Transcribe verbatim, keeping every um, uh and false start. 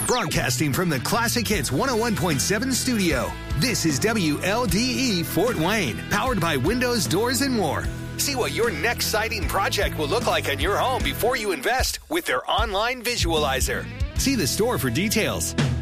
Broadcasting from the Classic Hits one oh one point seven studio, this is W L D E Fort Wayne, powered by Windows, Doors, and more. See what your next siding project will look like in your home before you invest with their online visualizer. See the store for details.